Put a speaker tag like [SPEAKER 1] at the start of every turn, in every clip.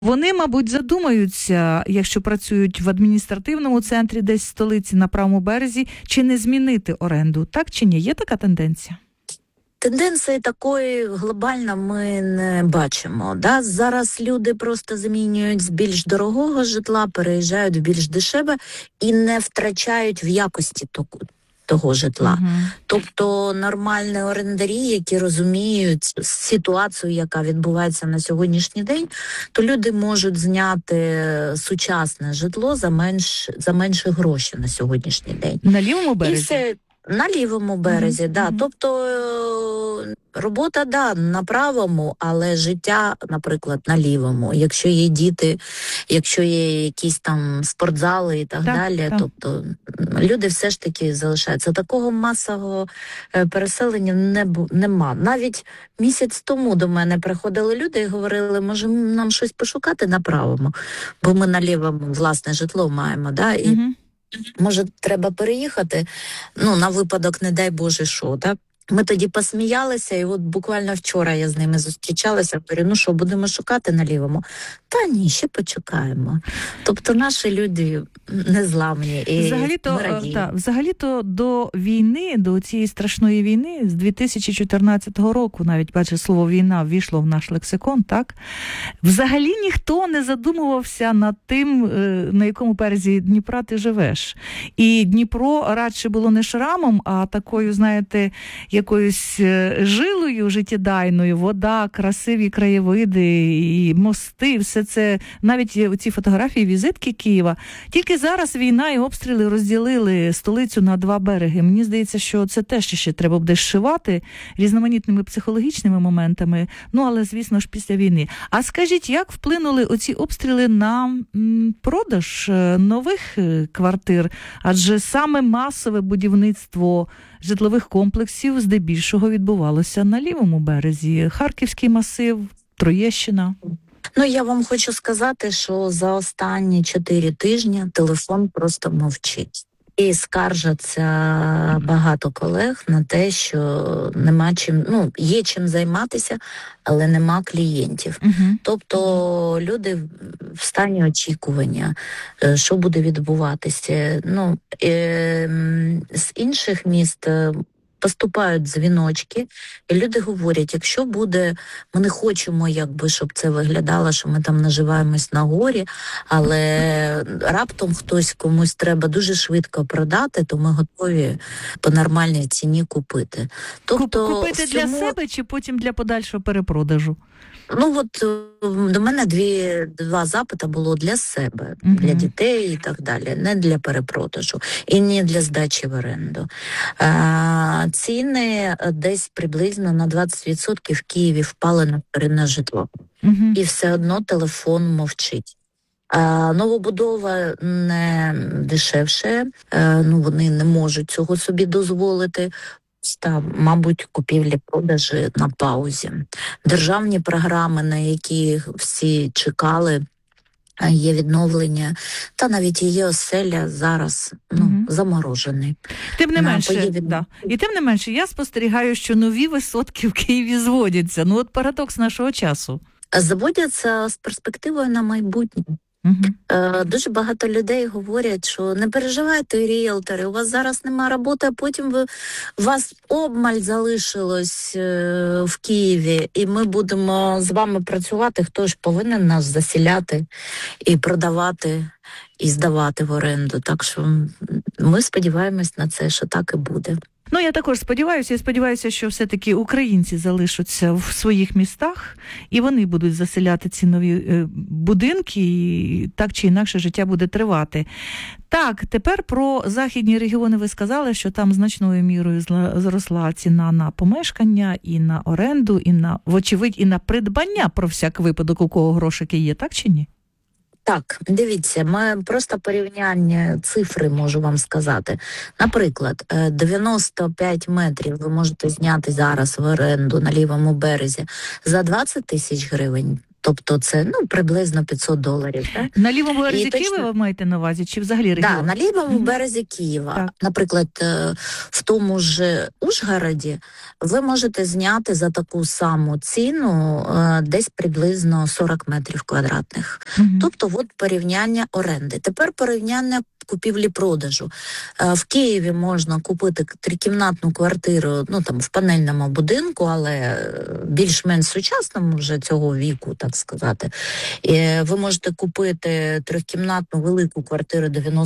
[SPEAKER 1] Вони, мабуть, задумаються, якщо працюють в адміністративному центрі десь в столиці на правому березі, чи не змінити оренду. Так чи ні? Є така тенденція?
[SPEAKER 2] Тенденції такої глобально ми не бачимо. Да? Зараз люди просто замінюють з більш дорогого житла, переїжджають в більш дешеве і не втрачають в якості того житла. Тобто нормальні орендарі, які розуміють ситуацію, яка відбувається на сьогоднішній день, то люди можуть зняти сучасне житло за менші гроші на сьогоднішній день.
[SPEAKER 1] На лівому березі?
[SPEAKER 2] І все на лівому березі, да. Тобто робота, да, на правому, але життя, наприклад, на лівому. Якщо є діти, якщо є якісь там спортзали і так далі, тобто люди все ж таки залишаються. Такого масового переселення нема. Навіть місяць тому до мене приходили люди і говорили, може нам щось пошукати на правому, бо ми на лівому власне житло маємо, да, і може, треба переїхати, на випадок, не дай Боже, що, так? Ми тоді посміялися, і от буквально вчора я з ними зустрічалася, говорю, що, будемо шукати на лівому? Та ні, ще почекаємо. Тобто наші люди незламні і
[SPEAKER 1] Взагалі-то до війни, до цієї страшної війни, з 2014 року, навіть, бачите, слово «війна» ввійшло в наш лексикон, так? Взагалі ніхто не задумувався над тим, на якому березі Дніпра ти живеш. І Дніпро радше було не шрамом, а такою, знаєте, якоюсь жилою життєдайною, вода, красиві краєвиди, і мости, все це, навіть ці фотографії, візитки Києва. Тільки зараз війна і обстріли розділили столицю на два береги. Мені здається, що це теж ще треба буде зшивати різноманітними психологічними моментами, але, звісно ж, після війни. А скажіть, як вплинули оці обстріли на продаж нових квартир? Адже саме масове будівництво житлових комплексів здебільшого відбувалося на лівому березі. Харківський масив, Троєщина.
[SPEAKER 2] Я вам хочу сказати, що за останні 4 тижні телефон просто мовчить. І скаржаться багато колег на те, що нема чим, є чим займатися, але нема клієнтів. Тобто люди в стані очікування, що буде відбуватися. З інших міст поступають дзвіночки, і люди говорять, якщо буде, ми не хочемо, щоб це виглядало, що ми там наживаємось на горі, але раптом хтось комусь треба дуже швидко продати, то ми готові по нормальній ціні купити. Тобто
[SPEAKER 1] купити для себе чи потім для подальшого перепродажу?
[SPEAKER 2] До мене два запити було для себе, для дітей і так далі, не для перепродажу і не для здачі в оренду. Ціни десь приблизно на 20% в Києві впали на вторинне житло. І все одно телефон мовчить. Новобудова не дешевше, вони не можуть цього собі дозволити. Мабуть, купівлі-продажі на паузі. Державні програми, на які всі чекали, є відновлення, та навіть її оселя зараз заморожений.
[SPEAKER 1] Тим не менше, я спостерігаю, що нові висотки в Києві зводяться. Парадокс нашого часу.
[SPEAKER 2] Зводяться з перспективою на майбутнє. Дуже багато людей говорять, що не переживайте, ріелтори, у вас зараз нема роботи, а потім у вас обмаль залишилось в Києві, і ми будемо з вами працювати, хто ж повинен нас засіляти і продавати, і здавати в оренду. Так що ми сподіваємось на це, що так і буде.
[SPEAKER 1] Я також сподіваюся, що все-таки українці залишаться в своїх містах, і вони будуть заселяти ці нові будинки, і так чи інакше життя буде тривати. Так, тепер про західні регіони ви сказали, що там значною мірою зросла ціна на помешкання, і на оренду, і вочевидь, і на придбання, про всяк випадок, у кого грошики є, так чи ні?
[SPEAKER 2] Так, дивіться, ми просто порівняння цифри можу вам сказати. Наприклад, 95 метрів ви можете зняти зараз в оренду на лівому березі за 20 тисяч гривень. Тобто це приблизно $500. Так?
[SPEAKER 1] На лівому березі
[SPEAKER 2] точно-
[SPEAKER 1] Києва ви маєте на увазі, чи взагалі регіон?
[SPEAKER 2] Да, на лівому
[SPEAKER 1] Мгм.
[SPEAKER 2] березі Києва.
[SPEAKER 1] Так.
[SPEAKER 2] Наприклад, в тому ж Ужгороді ви можете зняти за таку саму ціну десь приблизно 40 метрів квадратних.
[SPEAKER 1] Мгм.
[SPEAKER 2] Тобто, от порівняння оренди. Тепер порівняння купівлі-продажу. В Києві можна купити трикімнатну квартиру, в панельному будинку, але більш-менш сучасному вже цього віку, так сказати. Ви можете купити трьохкімнатну велику квартиру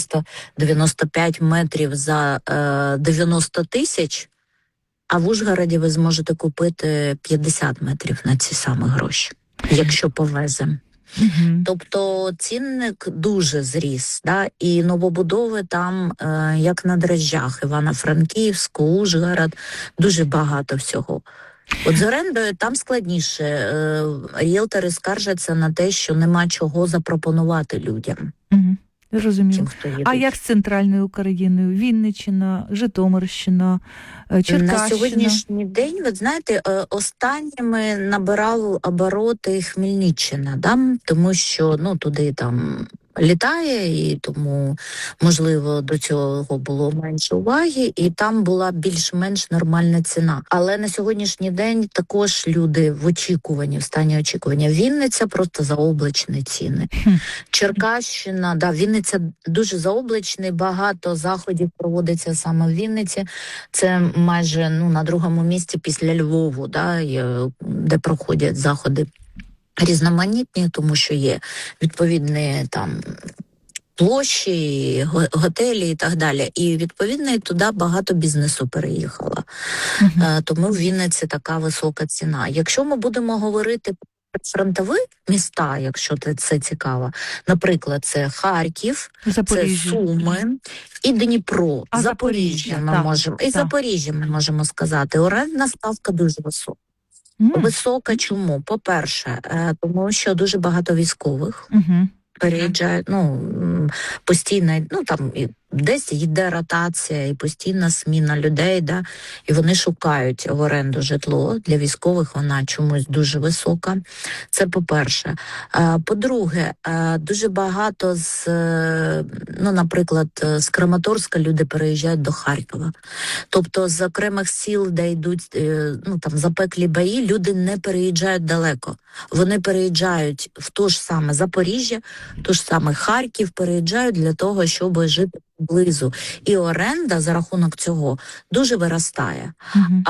[SPEAKER 2] 90-95 метрів за 90 тисяч, а в Ужгороді ви зможете купити 50 метрів на ці самі гроші, якщо повезе.
[SPEAKER 1] Мгм.
[SPEAKER 2] Тобто цінник дуже зріс, да? І новобудови там, як на дрожжах, Івано-Франківськ, Ужгород, дуже багато всього. От з орендою там складніше. Ріелтори скаржаться на те, що нема чого запропонувати людям,
[SPEAKER 1] Мгм. Зрозуміло.
[SPEAKER 2] тим, хто їде.
[SPEAKER 1] А як з центральною Україною? Вінниччина, Житомирщина, Черкащина?
[SPEAKER 2] На сьогоднішній день, ви знаєте, останніми набирав обороти Хмельниччина, да? Тому що туди там літає, і тому, можливо, до цього було менше уваги, і там була більш-менш нормальна ціна. Але на сьогоднішній день також люди в очікуванні, в стані очікування. Вінниця просто заоблачні ціни. Черкащина, Вінниця дуже заоблачний, багато заходів проводиться саме в Вінниці. Це майже на другому місці після Львову, де проходять заходи різноманітні, тому що є відповідні там площі, готелі і так далі. І відповідно туди багато бізнесу переїхало. Тому в Вінниці така висока ціна. Якщо ми будемо говорити про фронтові міста, якщо це цікаво, наприклад, це Харків,
[SPEAKER 1] Запоріжжя.
[SPEAKER 2] це Суми і Дніпро.
[SPEAKER 1] А
[SPEAKER 2] Запоріжжя ми
[SPEAKER 1] так,
[SPEAKER 2] можемо. І
[SPEAKER 1] так.
[SPEAKER 2] Запоріжжя ми можемо сказати. Орендна ставка дуже висока. Висока чому? По-перше, тому що дуже багато військових
[SPEAKER 1] Мгм.
[SPEAKER 2] переїжджають, постійно, там і десь йде ротація і постійна зміна людей, і вони шукають в оренду житло. Для військових вона чомусь дуже висока. Це по-перше. По-друге, дуже багато наприклад, з Краматорська люди переїжджають до Харкова. Тобто з окремих сіл, де йдуть там запеклі бої, люди не переїжджають далеко. Вони переїжджають в то ж саме Запоріжжя, то ж саме Харків, переїжджають для того, щоб жити поблизу. І оренда за рахунок цього дуже виростає.
[SPEAKER 1] Мгм.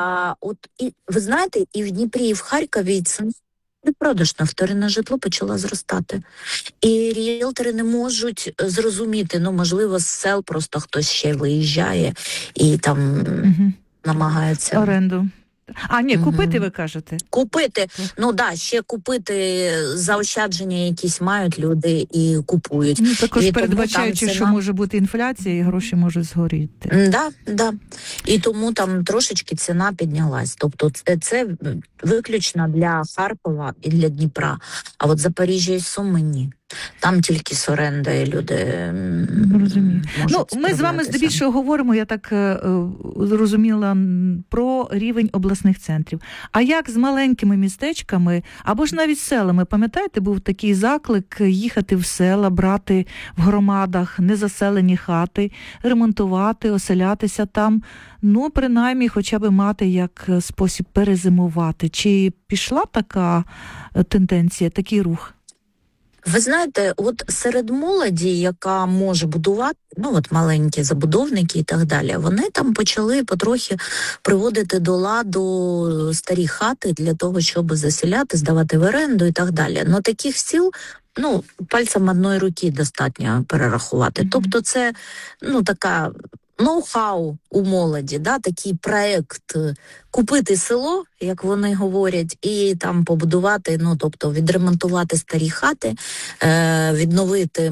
[SPEAKER 2] І ви знаєте, і в Дніпрі, і в Харкові ціна продаж на вторинне житло почала зростати. І ріелтори не можуть зрозуміти, можливо, з сел просто хтось ще виїжджає і там
[SPEAKER 1] Мгм.
[SPEAKER 2] намагається
[SPEAKER 1] Оренду. Ні, купити,
[SPEAKER 2] Мгм.
[SPEAKER 1] ви кажете.
[SPEAKER 2] купити. Ще купити заощадження якісь мають люди і купують.
[SPEAKER 1] Також
[SPEAKER 2] І тому
[SPEAKER 1] передбачаючи,
[SPEAKER 2] там
[SPEAKER 1] що
[SPEAKER 2] ціна-
[SPEAKER 1] може бути інфляція і гроші можуть згоріти.
[SPEAKER 2] Да. І тому там трошечки ціна піднялась. Тобто це виключно для Харкова і для Дніпра. А от Запоріжжя і Суми ні. Там тільки з орендою люди
[SPEAKER 1] Розумію.
[SPEAKER 2] можуть
[SPEAKER 1] Ми з вами
[SPEAKER 2] справлятися.
[SPEAKER 1] здебільшого говоримо, я так зрозуміла, про рівень обласних центрів. А як з маленькими містечками, або ж навіть селами? Пам'ятаєте, був такий заклик їхати в села, брати в громадах незаселені хати, ремонтувати, оселятися там, принаймні хоча б мати як спосіб перезимувати. Чи пішла така тенденція, такий рух?
[SPEAKER 2] Ви знаєте, от серед молоді, яка може будувати, маленькі забудовники і так далі, вони там почали потрохи приводити до ладу старі хати для того, щоб заселяти, здавати в оренду і так далі. Но таких сіл, пальцем одної руки достатньо перерахувати.
[SPEAKER 1] Мгм.
[SPEAKER 2] Тобто це, така ноу-хау у молоді, такий проект купити село, як вони говорять, і там побудувати, тобто відремонтувати старі хати, відновити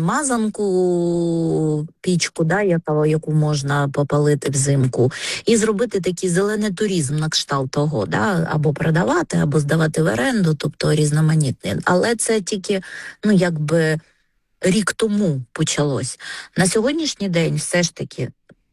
[SPEAKER 2] мазанку, пічку, яку можна попалити взимку, і зробити такий зелений туризм на кшталт того, або продавати, або здавати в оренду, тобто різноманітний. Але це тільки, рік тому почалось. На сьогоднішній день все ж таки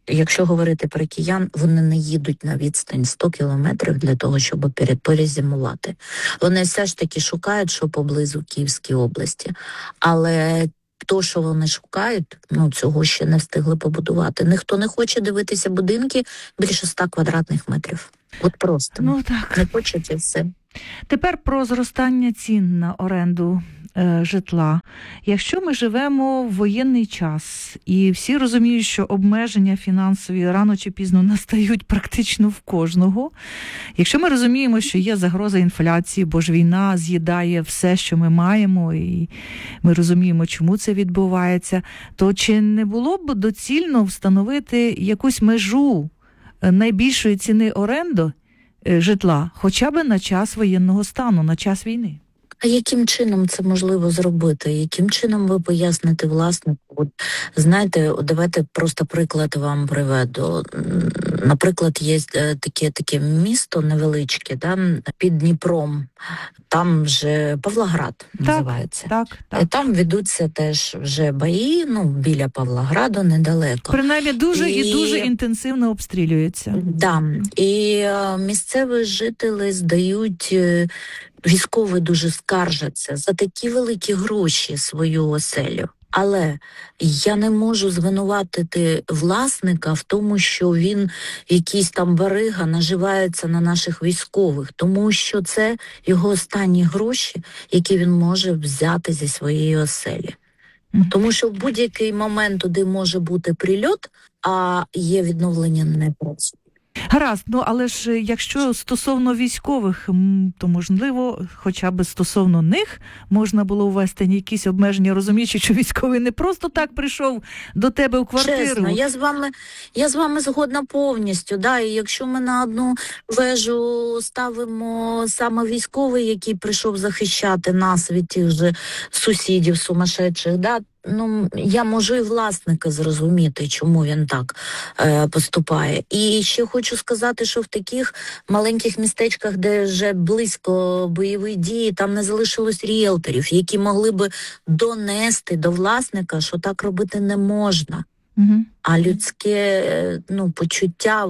[SPEAKER 2] якщо говорити про киян, вони не їдуть на відстань 100 кілометрів для того, щоб перезимувати. Вони все ж таки шукають, що поблизу Київської області. Але то, що вони шукають, цього ще не встигли побудувати. Ніхто не хоче дивитися будинки більше 100 квадратних метрів. От просто.
[SPEAKER 1] Так.
[SPEAKER 2] Не хочуть і все.
[SPEAKER 1] Тепер про зростання цін на оренду житла. Якщо ми живемо в воєнний час, і всі розуміють, що обмеження фінансові рано чи пізно настають практично в кожного, якщо ми розуміємо, що є загроза інфляції, бо ж війна з'їдає все, що ми маємо, і ми розуміємо, чому це відбувається, то чи не було б доцільно встановити якусь межу найбільшої ціни оренди житла, хоча б на час воєнного стану, на час війни?
[SPEAKER 2] А яким чином це можливо зробити? Яким чином ви поясните власнику? От, знаєте, давайте просто приклад вам приведу. Наприклад, є таке місто невеличке, під Дніпром. Там вже Павлоград називається.
[SPEAKER 1] Так.
[SPEAKER 2] Там ведуться теж вже бої, біля Павлограду, недалеко.
[SPEAKER 1] Принаймні дуже і дуже інтенсивно обстрілюється.
[SPEAKER 2] Да. І місцеві жителі здають, військові дуже скаржаться за такі великі гроші свою оселю. Але я не можу звинуватити власника в тому, що він якийсь там барига наживається на наших військових, тому що це його останні гроші, які він може взяти зі своєї оселі. Тому що в будь-який момент туди може бути прильот, а є відновлення не працює.
[SPEAKER 1] Гаразд, але ж якщо стосовно військових, то можливо, хоча б стосовно них можна було ввести якісь обмеження, розуміючи, що військовий не просто так прийшов до тебе у квартиру.
[SPEAKER 2] Чесно, я з вами згодна повністю. І якщо ми на одну вежу ставимо саме військовий, який прийшов захищати нас від тих же сусідів сумасшедших, я можу і власника зрозуміти, чому він так поступає. І ще хочу сказати, що в таких маленьких містечках, де вже близько бойові дії, там не залишилось ріелторів, які могли би донести до власника, що так робити не можна. А людське почуття,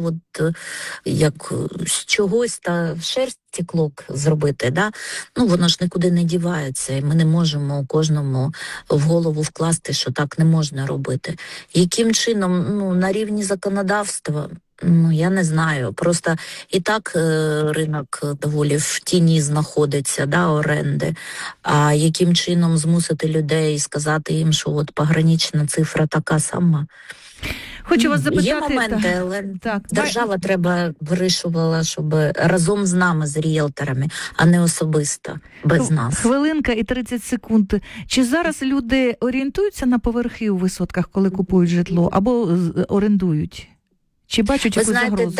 [SPEAKER 2] як з чогось та шерсті клок зробити, воно ж нікуди не дівається, і ми не можемо кожному в голову вкласти, що так не можна робити. Яким чином, на рівні законодавства? Я не знаю. Просто і так ринок доволі в тіні знаходиться, оренди. А яким чином змусити людей сказати їм, що от погранична цифра така сама?
[SPEAKER 1] Хочу вас запитати...
[SPEAKER 2] Є моменти, але держава треба вирішувала, щоб разом з нами, з ріелторами, а не особисто, без нас.
[SPEAKER 1] Хвилинка і 30 секунд. Чи зараз люди орієнтуються на поверхи у висотках, коли купують житло, або орендують? Чи бачать якусь загрозу?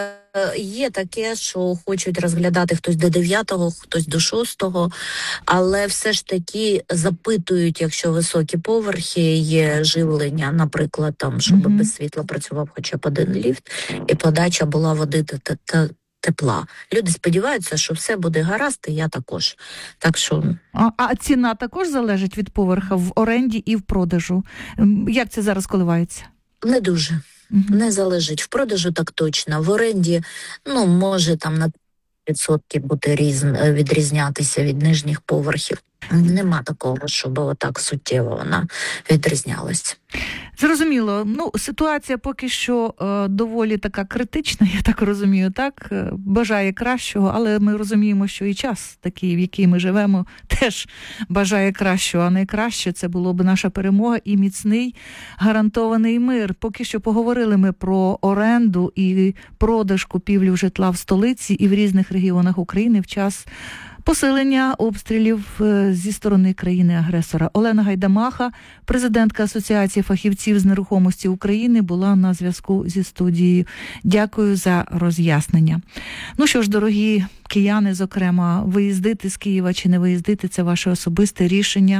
[SPEAKER 2] Є таке, що хочуть розглядати хтось до 9-го, хтось до 6-го, але все ж таки запитують, якщо високі поверхи, є живлення, наприклад, щоб без світла працював хоча б один ліфт, і подача була води та тепла. Люди сподіваються, що все буде гаразд, і я також. Так що...
[SPEAKER 1] А ціна також залежить від поверха в оренді і в продажу? Як це зараз коливається?
[SPEAKER 2] Не дуже. Не залежить. В продажу так точно. В оренді, може там на 5% бути відрізнятися від нижніх поверхів. Нема такого, щоб отак суттєво вона відрізнялася.
[SPEAKER 1] Зрозуміло. Ситуація поки що доволі така критична, я так розумію, так? Бажає кращого, але ми розуміємо, що і час такий, в який ми живемо, теж бажає кращого, а найкраще це було б наша перемога і міцний гарантований мир. Поки що поговорили ми про оренду і продаж купівлю житла в столиці і в різних регіонах України в час посилення обстрілів зі сторони країни-агресора. Олена Гайдамаха, президентка Асоціації фахівців з нерухомості України, була на зв'язку зі студією. Дякую за роз'яснення. Що ж, дорогі кияни, зокрема, виїздити з Києва чи не виїздити – це ваше особисте рішення.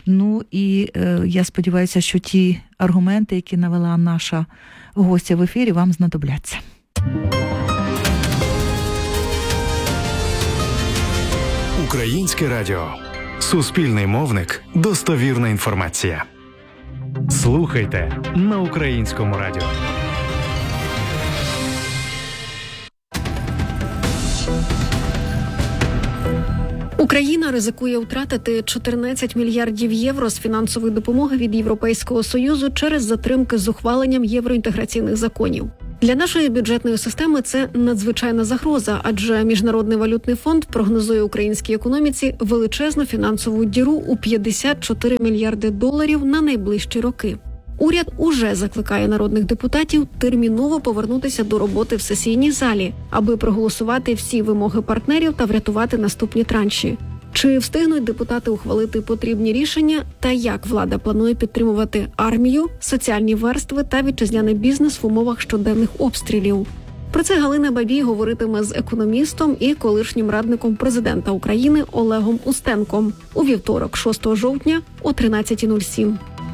[SPEAKER 1] І я сподіваюся, що ті аргументи, які навела наша гостя в ефірі, вам знадобляться.
[SPEAKER 3] Українське радіо. Суспільний мовник. Достовірна інформація. Слухайте на Українському радіо.
[SPEAKER 4] Україна ризикує втратити 14 мільярдів євро з фінансової допомоги від Європейського Союзу через затримки з ухваленням євроінтеграційних законів. Для нашої бюджетної системи це надзвичайна загроза, адже Міжнародний валютний фонд прогнозує українській економіці величезну фінансову діру у 54 мільярди доларів на найближчі роки. Уряд уже закликає народних депутатів терміново повернутися до роботи в сесійній залі, аби проголосувати всі вимоги партнерів та врятувати наступні транші. Чи встигнуть депутати ухвалити потрібні рішення та як влада планує підтримувати армію, соціальні верстви та вітчизняний бізнес в умовах щоденних обстрілів? Про це Галина Бабій говоритиме з економістом і колишнім радником президента України Олегом Устенком у вівторок, 6 жовтня о 13:07.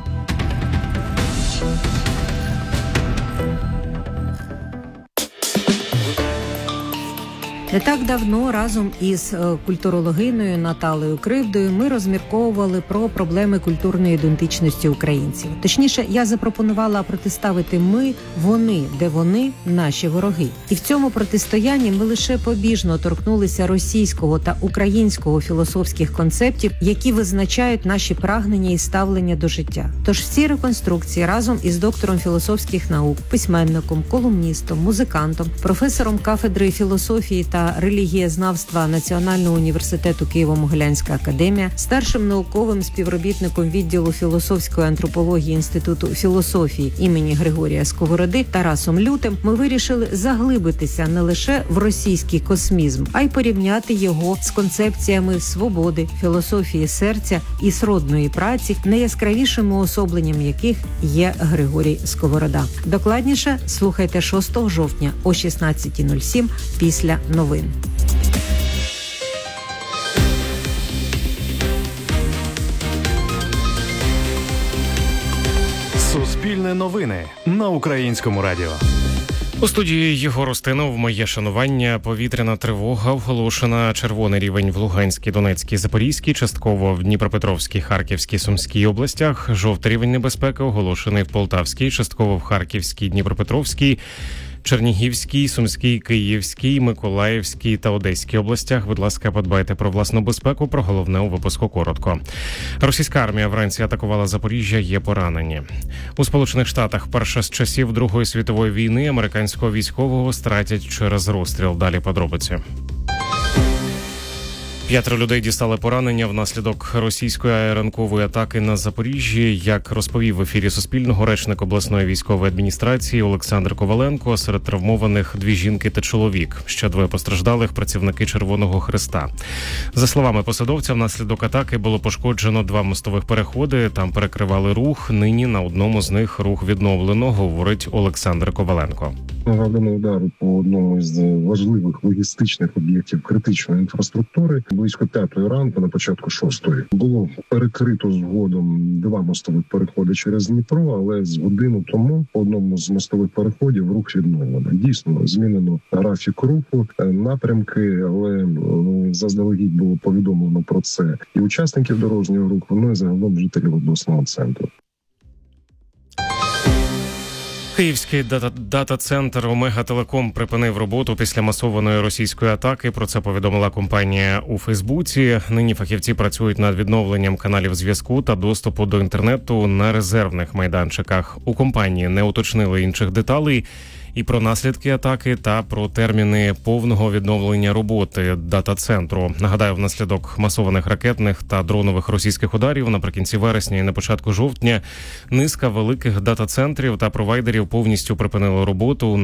[SPEAKER 5] Не так давно разом із культурологиною Наталею Кривдою ми розмірковували про проблеми культурної ідентичності українців. Точніше, я запропонувала протиставити ми, вони, де вони, наші вороги. І в цьому протистоянні ми лише побіжно торкнулися російського та українського філософських концептів, які визначають наші прагнення і ставлення до життя. Тож в цій реконструкції разом із доктором філософських наук, письменником, колумністом, музикантом, професором кафедри філософії та релігієзнавства Національного університету Києво-Могилянська академія, старшим науковим співробітником відділу філософської антропології Інституту філософії імені Григорія Сковороди Тарасом Лютим ми вирішили заглибитися не лише в російський космізм, а й порівняти його з концепціями свободи, філософії серця і сродної праці, найяскравішим уособленням яких є Григорій Сковорода. Докладніше слухайте 6 жовтня о 16:07 після новин.
[SPEAKER 3] Суспільне новини на Українському радіо.
[SPEAKER 6] У студії Єгор Устинов. Моє шанування. Повітряна тривога оголошена. Червоний рівень в Луганській, Донецькій, Запорізькій, частково в Дніпропетровській, Харківській, Сумській областях. Жовтий рівень небезпеки оголошений в Полтавській, частково в Харківській, Дніпропетровській, Чернігівській, Сумській, Київській, Миколаївській та Одеській областях. Будь ласка, подбайте про власну безпеку. Про головне у випуску коротко. Російська армія вранці атакувала Запоріжжя, є поранені. У Сполучених Штатах вперше з часів Другої світової війни американського військового стратять через розстріл. Далі подробиці. 5 людей дістали поранення внаслідок російської ранкової атаки на Запоріжжі. Як розповів в ефірі Суспільного речник обласної військової адміністрації Олександр Коваленко, серед травмованих 2 жінки та чоловік. Ще 2 постраждалих – працівники Червоного Хреста. За словами посадовця, внаслідок атаки було пошкоджено 2 мостових переходи. Там перекривали рух. Нині на одному з них рух відновлено, говорить Олександр Коваленко.
[SPEAKER 7] Завданий удар по одному з важливих логістичних об'єктів критичної інфраструктури. Близько 5-ї ранку, на початку 6-ї. Було перекрито згодом 2 мостових переходи через Дніпро, але з годину тому по одному з мостових переходів рух відновлено. Дійсно, змінено графік руху, напрямки, але заздалегідь було повідомлено про це і учасників дорожнього руху, ну і загалом жителів обласного центру.
[SPEAKER 6] Київський дата-центр Омега Телеком припинив роботу після масованої російської атаки. Про це повідомила компанія у Фейсбуці. Нині фахівці працюють над відновленням каналів зв'язку та доступу до інтернету на резервних майданчиках. У компанії не уточнили інших деталей і про наслідки атаки, та про терміни повного відновлення роботи дата-центру. Нагадаю, внаслідок масованих ракетних та дронових російських ударів наприкінці вересня і на початку жовтня низка великих дата-центрів та провайдерів повністю припинили роботу.